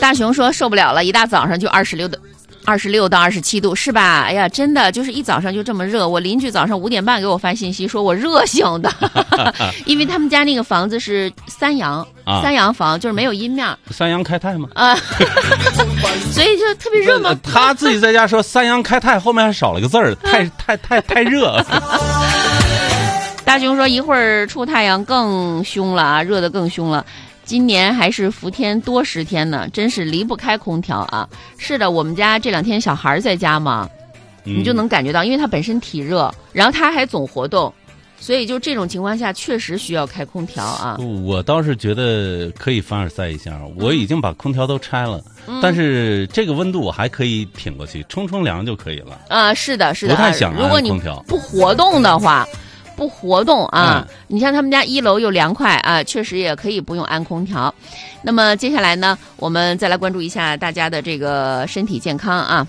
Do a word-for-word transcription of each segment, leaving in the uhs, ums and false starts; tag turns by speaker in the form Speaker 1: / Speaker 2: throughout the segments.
Speaker 1: 大熊说受不了了，一大早上就二十六度。二十六到二十七度是吧？哎呀，真的就是一早上就这么热。我邻居早上五点半给我发信息说我热醒的，因为他们家那个房子是三阳，啊、三阳房就是没有阴面。
Speaker 2: 三阳开泰吗？
Speaker 1: 啊，所以就特别热嘛。
Speaker 2: 他自己在家说三阳开泰，后面还少了个字儿，太太太太热。
Speaker 1: 大熊说一会儿出太阳更凶了啊，热得更凶了。今年还是伏天多十天呢，真是离不开空调啊！是的，我们家这两天小孩在家嘛，
Speaker 2: 嗯、
Speaker 1: 你就能感觉到，因为他本身体热，然后他还总活动，所以就这种情况下确实需要开空调啊。
Speaker 2: 我倒是觉得可以凡尔赛一下，我已经把空调都拆了，嗯、但是这个温度我还可以挺过去，冲冲凉就可以了。
Speaker 1: 啊，是的，是的，
Speaker 2: 不太想
Speaker 1: 如果你不活动的话。不活动啊、嗯！你像他们家一楼又凉快啊，确实也可以不用安空调。那么接下来呢，我们再来关注一下大家的这个身体健康啊。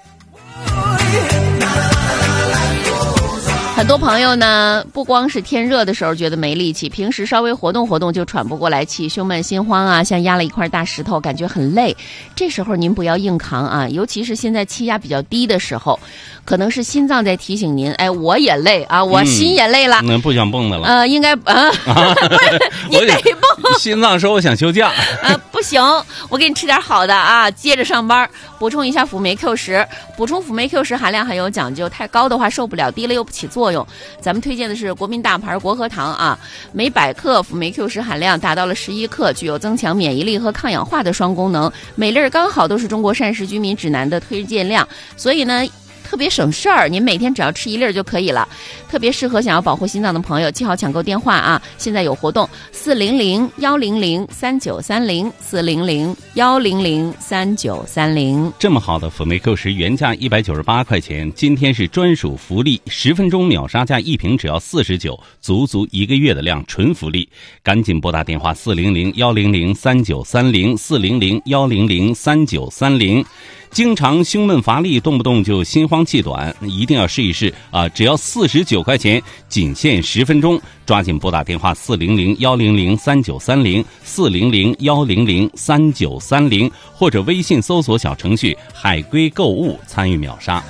Speaker 1: 很多朋友呢，不光是天热的时候觉得没力气，平时稍微活动活动就喘不过来气，胸闷心慌啊，像压了一块大石头，感觉很累。这时候您不要硬扛啊，尤其是现在气压比较低的时候，可能是心脏在提醒您，哎，我也累啊，我心也累了，
Speaker 2: 那、嗯、不想蹦的了。
Speaker 1: 呃，应该啊，啊不是你得蹦。
Speaker 2: 心脏说我想休假。
Speaker 1: 啊，不行，我给你吃点好的啊，接着上班，补充一下辅酶 Q 十，补充辅酶 Q 十含量很有讲究，太高的话受不了，低了又不起作用。咱们推荐的是国民大牌国和堂啊，每百克辅酶 Q 十含量达到了十一克，具有增强免疫力和抗氧化的双功能，每粒刚好都是中国膳食居民指南的推荐量，所以呢特别省事儿，您每天只要吃一粒就可以了，特别适合想要保护心脏的朋友，记好抢购电话啊！现在有活动，四零零幺零零三九三零，四零零幺零零三九三零。
Speaker 2: 这么好的辅酶 Q 十原价一百九十八块钱，今天是专属福利，十分钟秒杀价一瓶只要四十九，足足一个月的量，纯福利！赶紧拨打电话四零零幺零零三九三零，四零零幺零零三九三零。经常胸闷乏力，动不动就心慌气短，一定要试一试啊！只要四十九块钱，仅限十分钟，抓紧拨打电话四零零幺零零三九三零，四零零幺零零三九三零，或者微信搜索小程序海龟购物参与秒杀。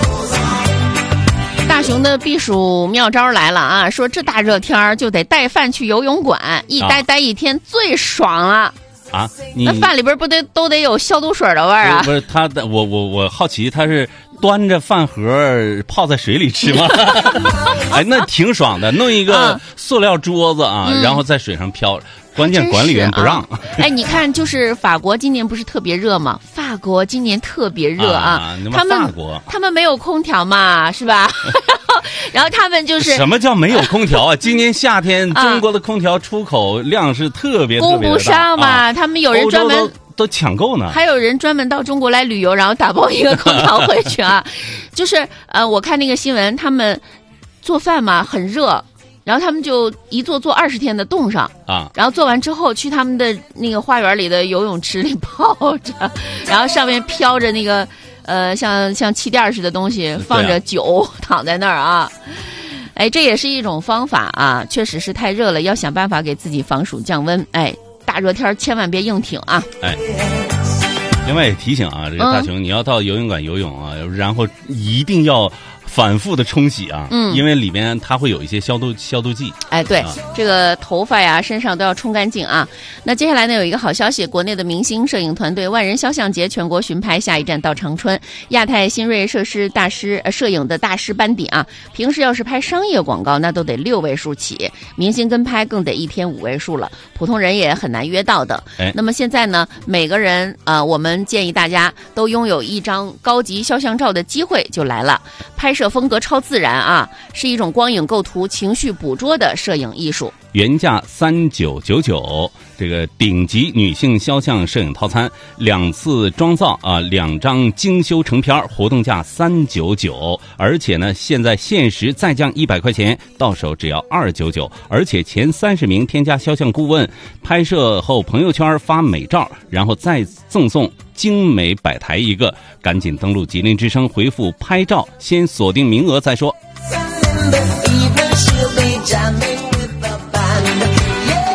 Speaker 1: 大熊的避暑妙招来了啊！说这大热天就得带饭去游泳馆，一待待一天最爽了。
Speaker 2: 啊，
Speaker 1: 那饭里边不得都得有消毒水的味儿啊？
Speaker 2: 不是他的，我我我好奇他是端着饭盒泡在水里吃吗？哎，那挺爽的，弄一个塑料桌子啊，嗯、然后在水上飘。关键管理员不让。
Speaker 1: 啊、哎，你看，就是法国今年不是特别热吗？法国今年特别热啊，
Speaker 2: 啊
Speaker 1: 他们
Speaker 2: 法国
Speaker 1: 他们没有空调嘛，是吧？然后他们就是
Speaker 2: 什么叫没有空调啊？今年夏天中国的空调出口量是特别特别的大，
Speaker 1: 供不上嘛、啊。他们有人专门
Speaker 2: 都, 都抢购呢，
Speaker 1: 还有人专门到中国来旅游，然后打包一个空调回去啊。就是呃，我看那个新闻，他们做饭嘛很热。然后他们就一坐坐二十天的冻上
Speaker 2: 啊，
Speaker 1: 然后做完之后去他们的那个花园里的游泳池里泡着，然后上面飘着那个呃像像气垫似的东西，放着酒、啊、躺在那儿啊。哎，这也是一种方法啊，确实是太热了，要想办法给自己防暑降温。哎，大热天千万别硬挺啊！
Speaker 2: 哎，另外也提醒啊，这个大熊、嗯、你要到游泳馆游泳啊，然后一定要反复的冲洗啊，嗯，因为里面它会有一些消毒消毒剂。
Speaker 1: 哎，对、啊，这个头发呀、身上都要冲干净啊。那接下来呢，有一个好消息，国内的明星摄影团队万人肖像节全国巡拍，下一站到长春，亚太新锐摄师大师呃摄影的大师班底啊。平时要是拍商业广告，那都得六位数起，明星跟拍更得一天五位数了，普通人也很难约到的。
Speaker 2: 哎，
Speaker 1: 那么现在呢，每个人呃，我们建议大家都拥有一张高级肖像照的机会就来了。拍摄风格超自然啊，是一种光影构图、情绪捕捉的摄影艺术。
Speaker 2: 原价三九九九，这个顶级女性肖像摄影套餐，两次妆造啊，两张精修成片，活动价三九九，而且呢，现在限时再降一百块钱，到手只要二九九，而且前三十名添加肖像顾问，拍摄后朋友圈发美照，然后再赠送精美摆台一个，赶紧登录吉林之声，回复拍照，先锁定名额再说。
Speaker 1: 近日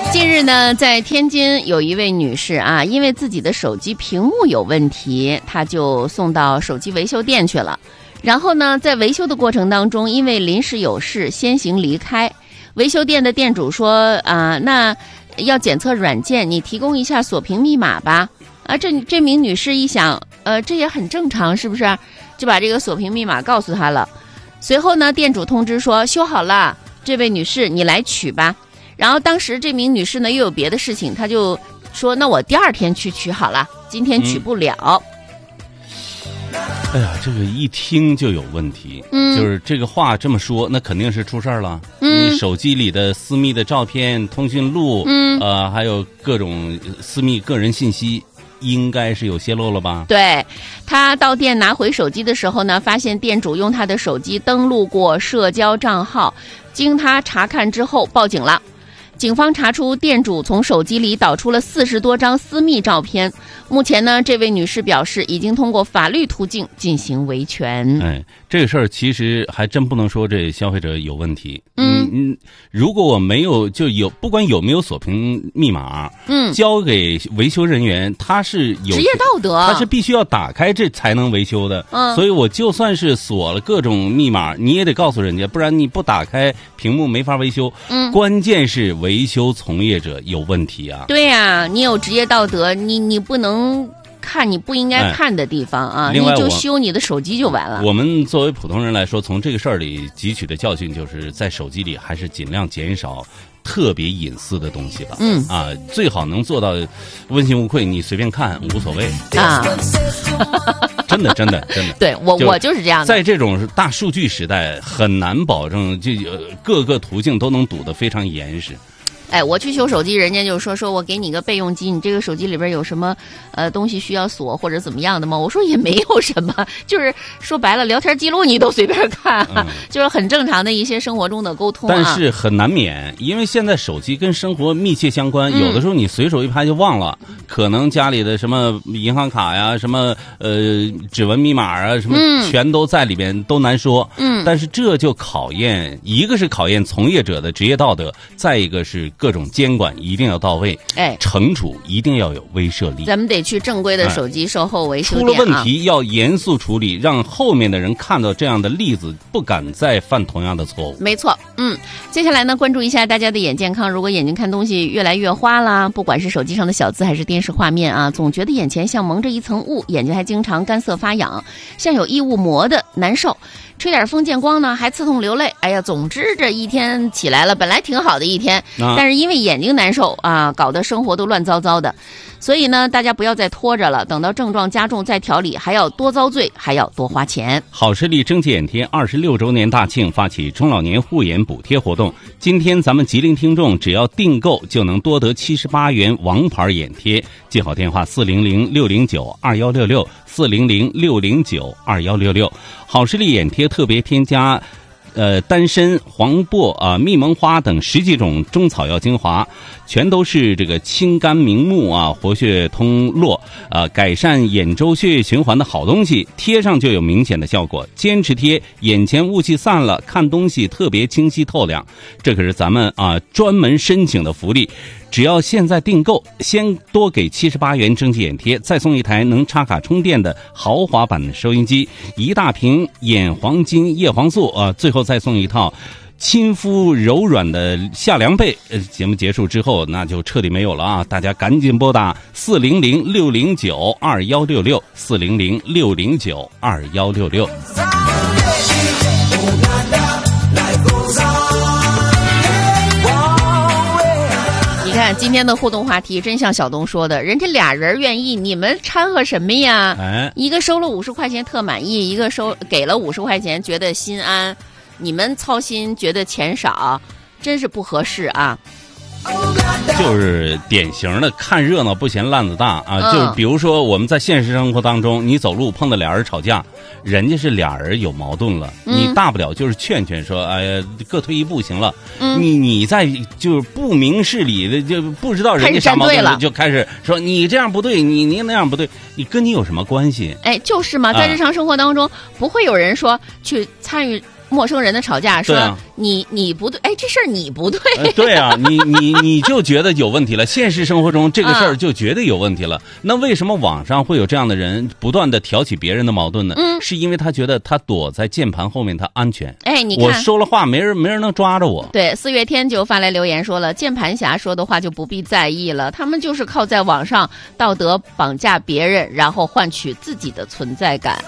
Speaker 1: 日呢，在天津有一位女士啊，因为自己的手机屏幕有问题，她就送到手机维修店去了。然后呢，在维修的过程当中，因为临时有事先行离开。维修店的店主说啊、呃，那要检测软件，你提供一下锁屏密码吧。啊，这这名女士一想，呃，这也很正常，是不是？就把这个锁屏密码告诉她了。随后呢，店主通知说修好了，这位女士你来取吧。然后当时这名女士呢又有别的事情，她就说那我第二天去取好了，今天取不了。嗯
Speaker 2: 哎呀，这个一听就有问题。嗯，就是这个话这么说，那肯定是出事儿了。嗯，你手机里的私密的照片、通讯录，嗯，呃，还有各种私密个人信息，应该是有泄露了吧？
Speaker 1: 对，他到店拿回手机的时候呢，发现店主用他的手机登录过社交账号，经他查看之后报警了。警方查出店主从手机里导出了四十多张私密照片。目前呢，这位女士表示已经通过法律途径进行维权。
Speaker 2: 哎，这个事儿其实还真不能说这消费者有问题。嗯嗯，如果我没有就有，不管有没有锁屏密码，嗯，交给维修人员，他是有
Speaker 1: 职业道德，
Speaker 2: 他是必须要打开这才能维修的。嗯，所以我就算是锁了各种密码，你也得告诉人家，不然你不打开屏幕没法维修。嗯，关键是维。维修从业者有问题啊！对
Speaker 1: 呀、啊，你有职业道德，你你不能看你不应该看的地方啊！
Speaker 2: 哎、你
Speaker 1: 就修你的手机就完了。
Speaker 2: 我们作为普通人来说，从这个事儿里汲取的教训，就是在手机里还是尽量减少特别隐私的东西吧。嗯啊，最好能做到问心无愧，你随便看无所谓啊。真的，真的，真的，
Speaker 1: 对我，我就是这样的。
Speaker 2: 在这种大数据时代，很难保证这各个途径都能堵得非常严实。
Speaker 1: 哎，我去修手机，人家就说说我给你个备用机，你这个手机里边有什么呃东西需要锁或者怎么样的吗？我说也没有什么，就是说白了，聊天记录你都随便看、啊嗯，就是很正常的一些生活中的沟通、啊。
Speaker 2: 但是很难免，因为现在手机跟生活密切相关，嗯、有的时候你随手一拍就忘了，可能家里的什么银行卡呀、什么呃指纹密码啊，什么全都在里边，嗯、都难说。嗯，但是这就考验，一个是考验从业者的职业道德，再一个是。各种监管一定要到位，哎，惩处一定要有威慑力。
Speaker 1: 咱们得去正规的手机售后维修店、
Speaker 2: 啊、出了问题要严肃处理，让后面的人看到这样的例子，不敢再犯同样的错误。
Speaker 1: 没错，嗯，接下来呢，关注一下大家的眼健康。如果眼睛看东西越来越花啦，不管是手机上的小字还是电视画面啊，总觉得眼前像蒙着一层雾，眼睛还经常干涩发痒，像有异物膜的难受。吹点风见光呢，还刺痛流泪。哎呀，总之这一天起来了，本来挺好的一天，啊、但是因为眼睛难受啊，搞得生活都乱糟糟的。所以呢，大家不要再拖着了，等到症状加重再调理，还要多遭罪，还要多花钱。
Speaker 2: 好视力蒸汽眼贴二十六周年大庆发起中老年护眼补贴活动，今天咱们吉林听众只要订购就能多得七十八元王牌眼贴，记好电话四零零六零九二幺六六四零零六零九二幺六六。好视力眼贴特别添加。呃，丹参、黄柏啊、蜜蒙花等十几种中草药精华，全都是这个清肝明目啊、活血通络啊、改善眼周血液循环的好东西，贴上就有明显的效果。坚持贴，眼前雾气散了，看东西特别清晰透亮。这可是咱们啊专门申请的福利。只要现在订购，先多给七十八元蒸汽眼贴，再送一台能插卡充电的豪华版的收音机，一大瓶眼黄金叶黄素啊，最后再送一套亲肤柔软的夏凉被。呃，节目结束之后，那就彻底没有了啊！大家赶紧拨打四零零六零九二幺六六四零零六零九二幺六六。
Speaker 1: 你看今天的互动话题，真像小东说的，人家俩人愿意，你们掺和什么呀？哎，一个收了五十块钱特满意，一个收给了五十块钱觉得心安，你们操心觉得钱少，真是不合适啊。
Speaker 2: 就是典型的看热闹不嫌烂子大啊、嗯！就是比如说我们在现实生活当中，你走路碰到俩人吵架，人家是俩人有矛盾了，嗯、你大不了就是劝劝说，哎呀，各退一步行了。嗯、你你在就是不明事理的，就不知道人家啥矛盾了，就开始说你这样不对，你你那样不对，你跟你有什么关系？
Speaker 1: 哎，就是嘛，在日常生活当中，不会有人说去参与。 陌生人的吵架，说、
Speaker 2: 啊、
Speaker 1: 你你不对，哎，这事儿你不对、
Speaker 2: 呃，对啊，你你你就觉得有问题了。现实生活中这个事儿就觉得有问题了、啊，那为什么网上会有这样的人不断的挑起别人的矛盾呢？
Speaker 1: 嗯，
Speaker 2: 是因为他觉得他躲在键盘后面他安全。
Speaker 1: 哎，你看
Speaker 2: 我说了话，没人没人能抓着我。
Speaker 1: 对，四月天就发来留言说了，键盘侠说的话就不必在意了，他们就是靠在网上道德绑架别人，然后换取自己的存在感。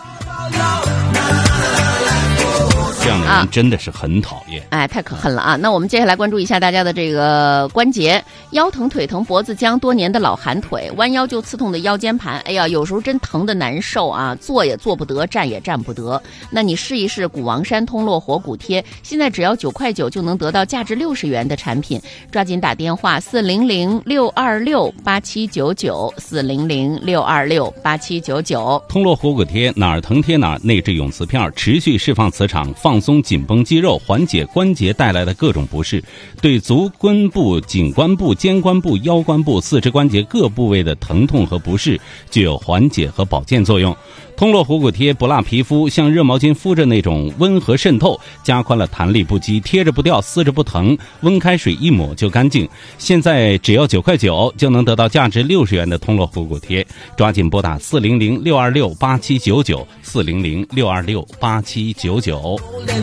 Speaker 2: 这样的人真的是很讨厌、啊、
Speaker 1: 哎，太可恨了啊！那我们接下来关注一下大家的这个关节，腰疼、腿疼、脖子僵，多年的老寒腿，弯腰就刺痛的腰间盘，哎呀，有时候真疼的难受啊，坐也坐不得，站也站不得。那你试一试古王山通络活骨贴，现在只要九块九就能得到价值六十元的产品，抓紧打电话四零零六二六八七九九四零零六二六八七九九。
Speaker 2: 通络活骨贴哪儿疼贴哪儿，内置永磁片，持续释放磁场，放松紧绷肌肉，缓解关节带来的各种不适，对足关部、颈关部、肩关部、腰关部、四肢关节各部位的疼痛和不适具有缓解和保健作用。通络活骨贴不辣皮肤，像热毛巾敷着那种温和渗透，加宽了弹力不羁，贴着不掉，撕着不疼，温开水一抹就干净。现在只要九块九就能得到价值六十元的通络活骨贴，抓紧拨打四零零六二六八七九九四零零六二六八七九九。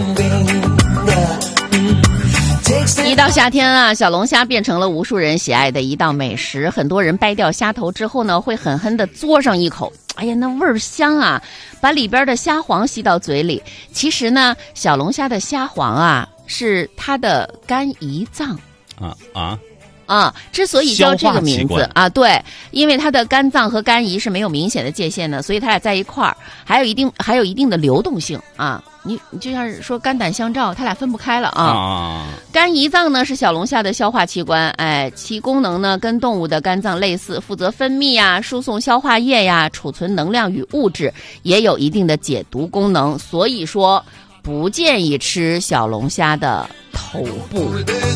Speaker 1: 一到夏天啊，小龙虾变成了无数人喜爱的一道美食。很多人掰掉虾头之后呢，会狠狠地嘬上一口，哎呀，那味儿香啊！把里边的虾黄吸到嘴里。其实呢，小龙虾的虾黄啊，是它的肝胰脏
Speaker 2: 啊啊。
Speaker 1: 啊，之所以叫这个名字啊，对，因为它的肝脏和肝胰是没有明显的界限的，所以它俩在一块儿，还有一定还有一定的流动性啊。你你就像是说肝胆相照，它俩分不开了啊。
Speaker 2: 啊
Speaker 1: 肝胰脏呢是小龙虾的消化器官，哎，其功能呢跟动物的肝脏类似，负责分泌呀、输送消化液呀、储存能量与物质，也有一定的解毒功能。所以说，不建议吃小龙虾的头部。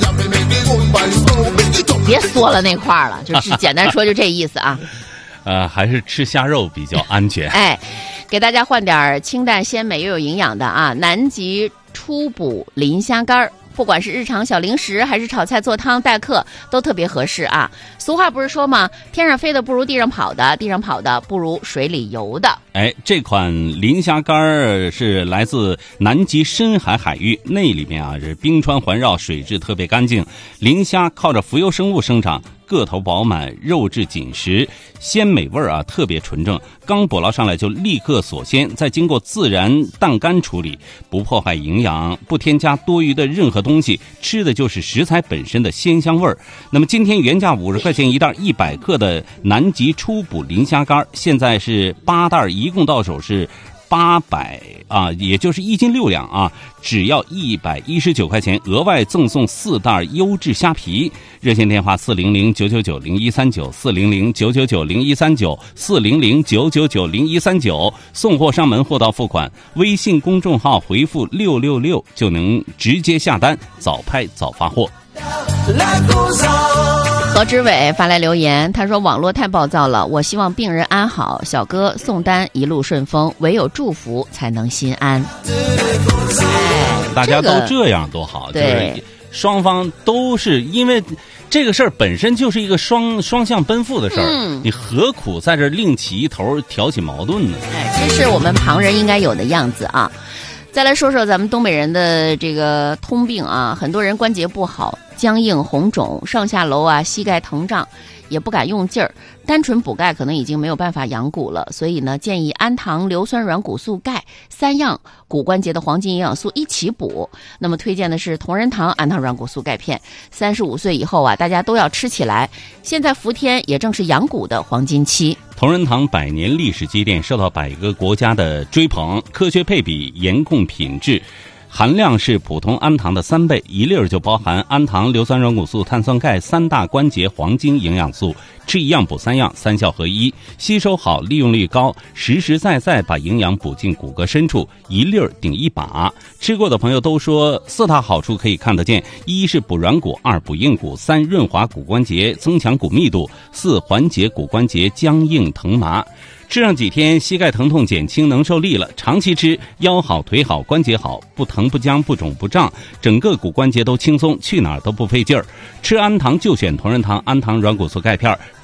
Speaker 1: 别缩了那块儿了，就是简单说就这意思啊。
Speaker 2: 呃，还是吃虾肉比较安全。
Speaker 1: 哎，给大家换点清淡鲜美又有营养的啊，南极初补磷虾干，不管是日常小零食还是炒菜做汤待客都特别合适啊。俗话不是说吗？天上飞的不如地上跑的，地上跑的不如水里游的。
Speaker 2: 哎，这款磷虾干是来自南极深海海域，那里面啊是冰川环绕，水质特别干净。磷虾靠着浮游生物生长，个头饱满，肉质紧实，鲜美味啊特别纯正。刚捕捞上来就立刻锁鲜，再经过自然淡干处理，不破坏营养，不添加多余的任何东西，吃的就是食材本身的鲜香味儿。那么今天原价五十块钱一袋一百克的南极初捕磷虾干，现在是八袋，一共到手是八百啊，也就是一斤六两啊，只要一百一十九块钱，额外赠送四袋优质虾皮。热线电话四零零九九九零一三九四零零九九九零一三九四零零九九九零一三九，送货上门，货到付款。微信公众号回复六六六就能直接下单，早拍早发货。
Speaker 1: 何志伟发来留言，他说网络太暴躁了，我希望病人安好，小哥送单一路顺风，唯有祝福才能心安。哎，
Speaker 2: 大家都这样多好，
Speaker 1: 这个、
Speaker 2: 就是双方都是因为这个事儿本身就是一个双双向奔赴的事儿、嗯，你何苦在这另起一头挑起矛盾呢？
Speaker 1: 哎，这是我们旁人应该有的样子啊。再来说说咱们东北人的这个通病啊，很多人关节不好，僵硬、红肿，上下楼啊，膝盖疼胀，也不敢用劲儿，单纯补钙可能已经没有办法养骨了，所以呢，建议氨糖、硫酸软骨素、钙三样骨关节的黄金营养素一起补。那么推荐的是同仁堂氨糖软骨素钙片，三十五岁以后啊，大家都要吃起来。现在伏天也正是养骨的黄金期。
Speaker 2: 同仁堂百年历史积淀，受到百个国家的追捧，科学配比，严控品质。含量是普通氨糖的三倍，一粒儿就包含氨糖、硫酸软骨素、碳酸钙三大关节黄金营养素，吃一样补三样，三效合一，吸收好，利用率高，实实在在把营养补进骨骼深处，一粒儿顶一把。吃过的朋友都说四大好处可以看得见：一是补软骨，二补硬骨，三润滑骨关节，增强骨密度，四缓解骨关节僵硬疼麻。 吃上几天，膝盖疼痛减轻，能受力了。长期吃，腰好、腿好、关节好，不疼不僵、不肿不胀，整个骨关节都轻松，去哪儿都不费劲儿。吃安糖就选同仁堂安糖软骨素钙片。